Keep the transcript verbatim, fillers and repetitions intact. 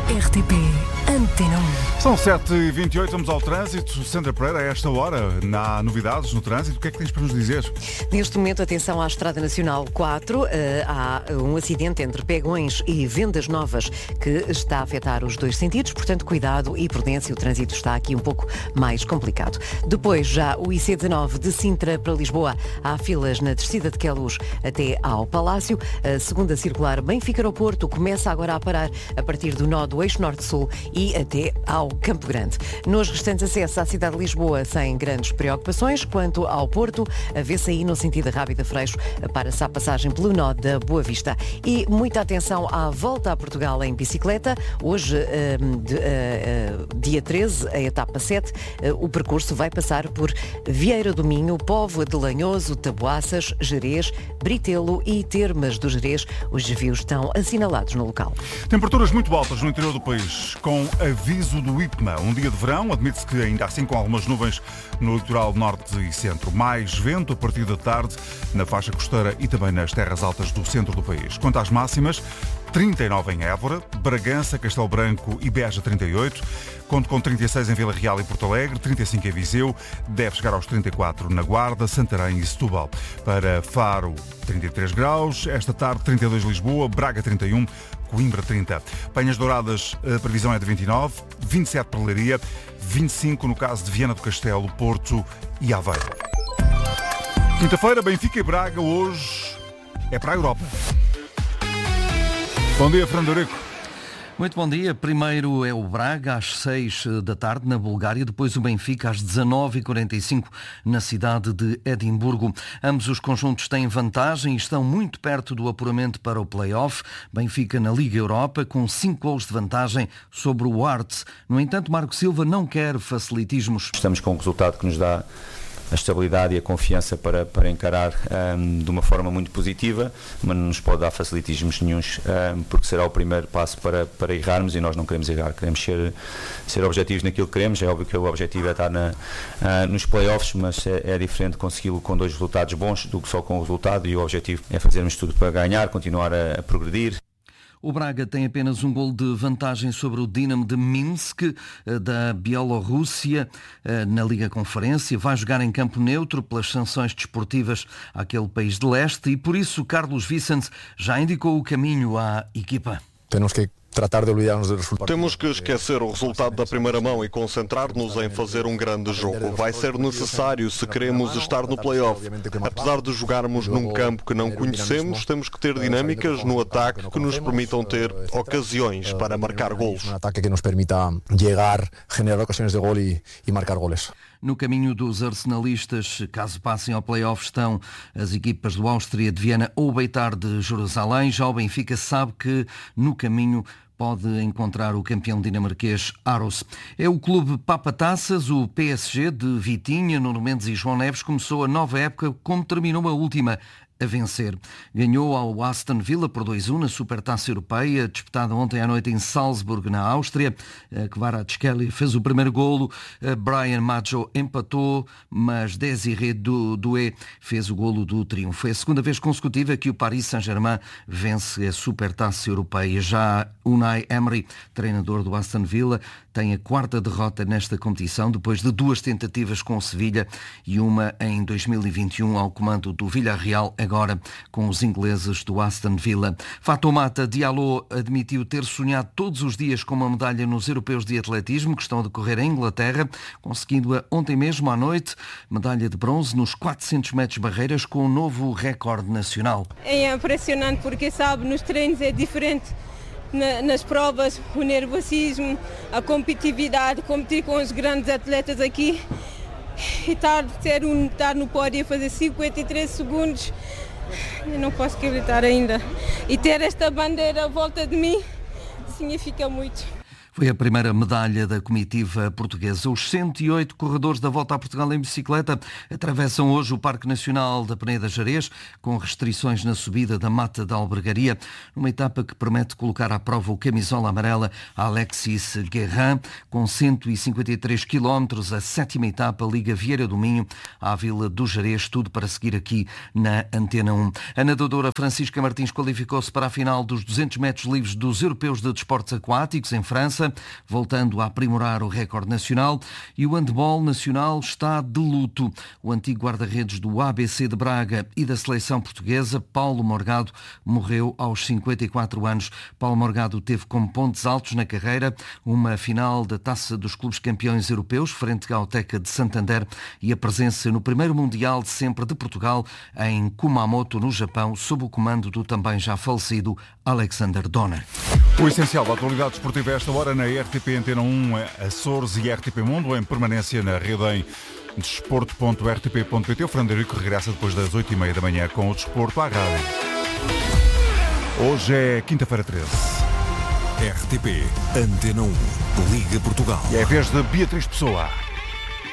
R T P Antena um. São sete e vinte e oito, vamos ao trânsito. Sandra Pereira, a esta hora, há novidades no trânsito. O que é que tens para nos dizer? Neste momento, atenção à Estrada Nacional quatro. Uh, há um acidente entre Pegões e Vendas Novas que está a afetar os dois sentidos. Portanto, cuidado e prudência. O trânsito está aqui um pouco mais complicado. Depois, já o I C dezanove de Sintra para Lisboa. Há filas na descida de Queluz até ao Palácio. A segunda circular Benfica ao Porto começa agora a parar a partir do nó do eixo norte-sul e até ao Campo Grande. Nos restantes acessos à cidade de Lisboa, sem grandes preocupações. Quanto ao Porto, a V C I no sentido Rábida Freixo para-se a passagem pelo nó da Boa Vista. E muita atenção à volta a Portugal em bicicleta. Hoje, um, de, uh, uh, dia treze, a etapa sete, uh, o percurso vai passar por Vieira do Minho, Póvoa de Lanhoso, Taboaças, Gerês, Britelo e Termas do Gerês. Os desvios estão assinalados no local. Temperaturas muito altas no interior do país, com aviso do I P M A. Um dia de verão, admite-se que ainda assim com algumas nuvens no litoral norte e centro. Mais vento a partir da tarde na faixa costeira e também nas terras altas do centro do país. Quanto às máximas, trinta e nove em Évora, Bragança, Castelo Branco e Beja trinta e oito, conto com trinta e seis em Vila Real e Porto Alegre, trinta e cinco em Viseu, deve chegar aos trinta e quatro na Guarda, Santarém e Setúbal. Para Faro, trinta e três graus, esta tarde trinta e dois Lisboa, Braga trinta e um, Coimbra trinta. Penhas Douradas, a previsão é de vinte e nove, vinte e sete para Leiria, vinte e cinco no caso de Viana do Castelo, Porto e Aveiro. Quinta-feira, Benfica e Braga, hoje é para a Europa. Bom dia, Fernando Eurico. Muito bom dia. Primeiro é o Braga às seis da tarde na Bulgária, depois o Benfica às dezanove e quarenta e cinco na cidade de Edimburgo. Ambos os conjuntos têm vantagem e estão muito perto do apuramento para o play-off. Benfica na Liga Europa com cinco gols de vantagem sobre o Hearts. No entanto, Marco Silva não quer facilitismos. Estamos com um resultado que nos dá a estabilidade e a confiança para, para encarar um, de uma forma muito positiva, mas não nos pode dar facilitismos nenhuns, um, porque será o primeiro passo para, para errarmos e nós não queremos errar, queremos ser, ser objetivos naquilo que queremos. É óbvio que o objetivo é estar na, uh, nos play-offs, mas é, é diferente consegui-lo com dois resultados bons do que só com o resultado, e o objetivo é fazermos tudo para ganhar, continuar a, a progredir. O Braga tem apenas um gol de vantagem sobre o Dinamo de Minsk, da Bielorrússia, na Liga Conferência. Vai jogar em campo neutro pelas sanções desportivas àquele país de leste e, por isso, Carlos Vicente já indicou o caminho à equipa. Temos que tratar de olvidarmos do resultado. Temos que esquecer o resultado da primeira mão e concentrar-nos em fazer um grande jogo. Vai ser necessário se queremos estar no play-off. Apesar de jogarmos num campo que não conhecemos, temos que ter dinâmicas no ataque que nos permitam ter ocasiões para marcar golos. Um ataque que nos permita chegar, generar ocasiões de gol e, e marcar goles. No caminho dos arsenalistas, caso passem ao play-off, estão as equipas do Áustria de Viena ou Beitar de Jerusalém. Já o Benfica sabe que no caminho pode encontrar o campeão dinamarquês Aros. É o clube Papa-Taças, o P S G de Vitinha, Nuno Mendes e João Neves, começou a nova época como terminou a última, a vencer. Ganhou ao Aston Villa por dois a um na Supertaça Europeia, disputada ontem à noite em Salzburgo, na Áustria. Kvaratskhelia fez o primeiro golo, Brian Maggio empatou, mas Désiré Doué fez o golo do triunfo. Foi a segunda vez consecutiva que o Paris Saint-Germain vence a Supertaça Europeia. Já Unai Emery, treinador do Aston Villa, tem a quarta derrota nesta competição, depois de duas tentativas com o Sevilha e uma em dois mil e vinte e um ao comando do Villarreal, agora com os ingleses do Aston Villa. Fatoumata Diallo admitiu ter sonhado todos os dias com uma medalha nos Europeus de Atletismo, que estão a decorrer em Inglaterra, conseguindo-a ontem mesmo à noite, medalha de bronze nos quatrocentos metros barreiras com um novo recorde nacional. É impressionante porque, sabe, nos treinos é diferente. Nas provas, o nervosismo, a competitividade, competir com os grandes atletas aqui e estar, ter um, estar no pódio e fazer cinquenta e três segundos, eu não posso acreditar ainda. E ter esta bandeira à volta de mim significa muito. Foi a primeira medalha da comitiva portuguesa. Os cento e oito corredores da Volta a Portugal em bicicleta atravessam hoje o Parque Nacional da Peneda Gerês, com restrições na subida da Mata da Albergaria, numa etapa que promete colocar à prova o camisola amarela Alexis Guerrin. Com cento e cinquenta e três quilómetros, a sétima etapa liga Vieira do Minho à Vila do Gerês, tudo para seguir aqui na Antena um. A nadadora Francisca Martins qualificou-se para a final dos duzentos metros livres dos Europeus de Desportos Aquáticos em França, voltando a aprimorar o recorde nacional, e o handball nacional está de luto. O antigo guarda-redes do A B C de Braga e da seleção portuguesa, Paulo Morgado, morreu aos cinquenta e quatro anos. Paulo Morgado teve como pontos altos na carreira uma final da Taça dos Clubes Campeões Europeus, frente à Auteca de Santander, e a presença no primeiro Mundial de sempre de Portugal, em Kumamoto, no Japão, sob o comando do também já falecido Alexander Donner. O essencial da atualidade esportiva esta hora na R T P Antena um, Açores e R T P Mundo, em permanência na rede em desporto ponto r t p ponto p t. O Fernando Henrique regressa depois das oito e meia da manhã com o Desporto à rádio. Hoje é quinta-feira treze. R T P Antena um, Liga Portugal. E é a vez de Beatriz Pessoa.